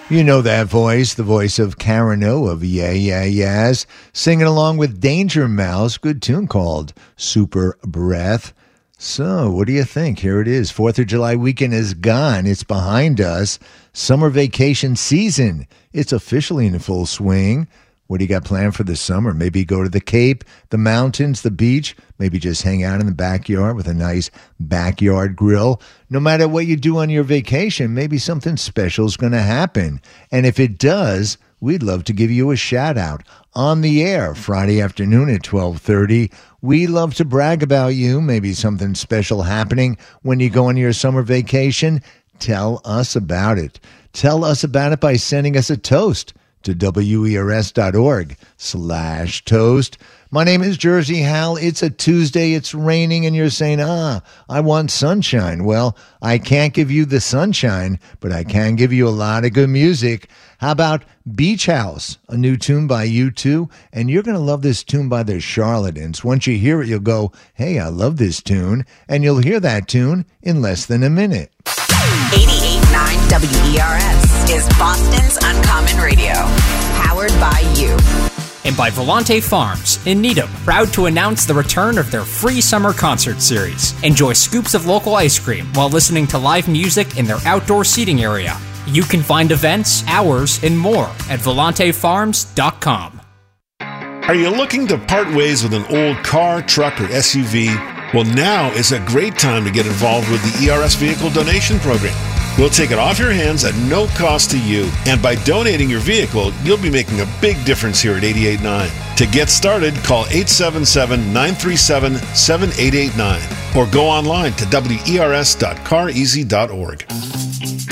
You know that voice, the voice of Karen O of Yeah Yeah Yeahs, singing along with Danger Mouse. Good tune called Super Breath. So, what do you think? Here it is. 4th of July weekend is gone. It's behind us. Summer vacation season. It's officially in full swing. What do you got planned for the summer? Maybe go to the Cape, the mountains, the beach. Maybe just hang out in the backyard with a nice backyard grill. No matter what you do on your vacation, maybe something special is going to happen. And if it does, we'd love to give you a shout out on the air Friday afternoon at 12:30. We love to brag about you. Maybe something special happening when you go on your summer vacation. Tell us about it. Tell us about it by sending us a toast to WERS.org/toast. My name is Jersey Hal. It's a Tuesday. It's raining, and you're saying, I want sunshine. Well, I can't give you the sunshine, but I can give you a lot of good music. How about Beach House, a new tune by U2? And you're going to love this tune by the Charlatans. Once you hear it, you'll go, hey, I love this tune. And you'll hear that tune in less than a minute. 88.9 WERS is Boston's Uncommon Radio, powered by you. And by Volante Farms in Needham, proud to announce the return of their free summer concert series. Enjoy scoops of local ice cream while listening to live music in their outdoor seating area. You can find events, hours, and more at volantefarms.com. Are you looking to part ways with an old car, truck, or SUV? Well, now is a great time to get involved with the ERS Vehicle Donation Program. We'll take it off your hands at no cost to you. And by donating your vehicle, you'll be making a big difference here at 88.9. To get started, call 877-937-7889 or go online to wers.careasy.org.